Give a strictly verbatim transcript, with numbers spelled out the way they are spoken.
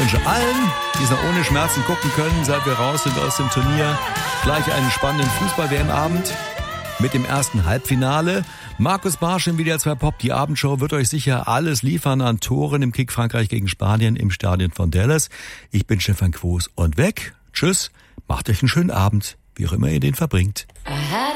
wünsche allen, die es noch ohne Schmerzen gucken können, seit wir raus sind aus dem Turnier, gleich einen spannenden Fußball-W M-Abend mit dem ersten Halbfinale. Markus Barsch in W D R zwei Pop, die Abendshow, wird euch sicher alles liefern an Toren im Kick Frankreich gegen Spanien im Stadion von Dallas. Ich bin Stefan Quos und weg. Tschüss, macht euch einen schönen Abend, wie auch immer ihr den verbringt.